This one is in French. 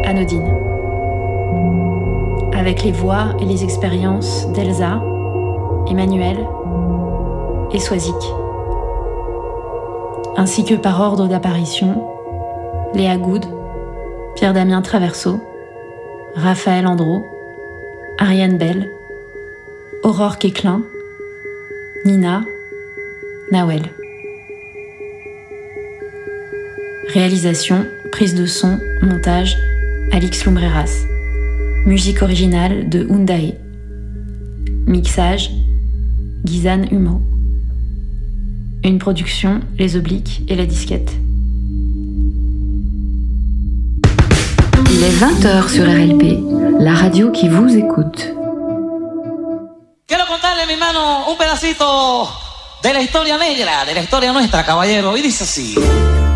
anodine. Avec les voix et les expériences d'Elsa, Emmanuel et Swazik. Ainsi que par ordre d'apparition, Léa Goud, Pierre-Damien Traverso, Raphaël Andro, Ariane Bell, Aurore Quéclin, Nina, Nawel. Réalisation, prise de son, montage, Alix Lumbreras. Musique originale de Undae. Mixage, Gizan Humo. Une production, Les Obliques et La Disquette. Il est 20h sur RLP, la radio qui vous écoute. Quiero contarle, mi hermano, un pedacito de la historia negra, de la historia nuestra, caballero, y dice así.